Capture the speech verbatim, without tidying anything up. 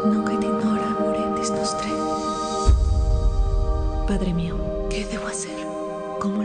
Non che t'ignora, amore dis nostre. Padre mio, ¿qué debo hacer? ¿Cómo